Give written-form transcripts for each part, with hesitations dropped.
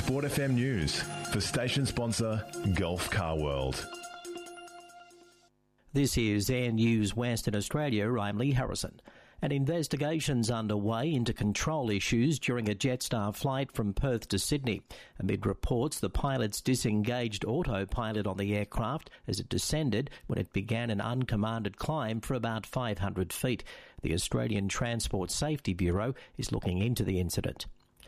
Sport FM News for station sponsor Gulf Car World. This is Air News Western Australia. I'm Lee Harrison. An investigation's underway into control issues during a Jetstar flight from Perth to Sydney, amid reports the pilots disengaged autopilot on the aircraft as it descended when it began an uncommanded climb for about 500 feet. The Australian Transport Safety Bureau is looking into the incident.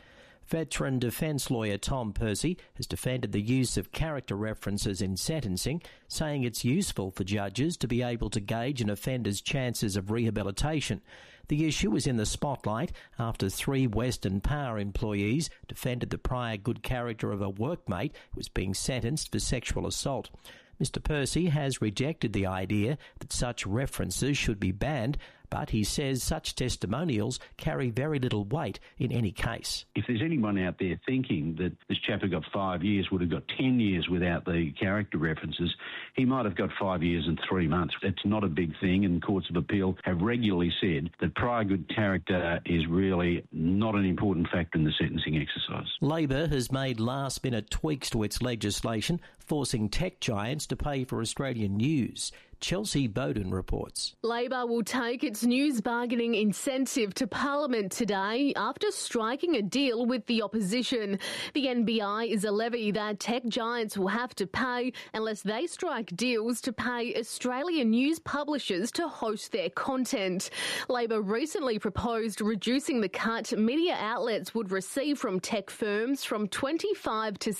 Veteran defence lawyer Tom Percy has defended the use of character references in sentencing, saying it's useful for judges to be able to gauge an offender's chances of rehabilitation. The issue was in the spotlight after 3 Western Power employees defended the prior good character of a workmate who was being sentenced for sexual assault. Mr Percy has rejected the idea that such references should be banned, but he says such testimonials carry very little weight in any case. If there's anyone out there thinking that this chap who got 5 years would have got 10 years without the character references, he might have got 5 years and 3 months. It's not a big thing, and courts of appeal have regularly said that prior good character is really not an important factor in the sentencing exercise. Labor has made last-minute tweaks to its legislation, forcing tech giants to pay for Australian news. Chelsea Bowden reports. Labor will take its news bargaining incentive to Parliament today after striking a deal with the opposition. The NBI is a levy that tech giants will have to pay unless they strike deals to pay Australian news publishers to host their content. Labor recently proposed reducing the cut media outlets would receive from tech firms from 25% to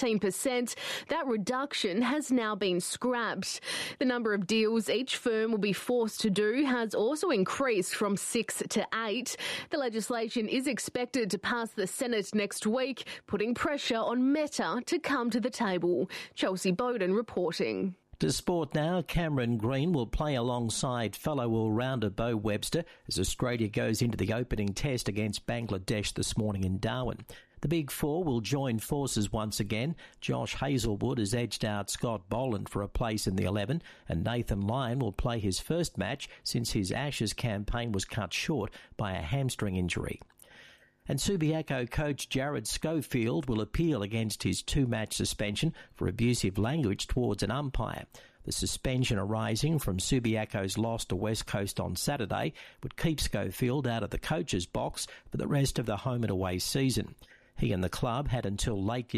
17%. That reduction has now been scrapped. The number of deals each firm will be forced to do has also increased from 6 to 8. The legislation is expected to pass the Senate next week, putting pressure on Meta to come to the table. Chelsea Bowden reporting. To sport now, Cameron Green will play alongside fellow all-rounder Beau Webster as Australia goes into the opening test against Bangladesh this morning in Darwin. The Big Four will join forces once again. Josh Hazlewood has edged out Scott Boland for a place in the 11, and Nathan Lyon will play his first match since his Ashes campaign was cut short by a hamstring injury. And Subiaco coach Jared Schofield will appeal against his 2-match suspension for abusive language towards an umpire. The suspension arising from Subiaco's loss to West Coast on Saturday would keep Schofield out of the coach's box for the rest of the home and away season. He and the club had until late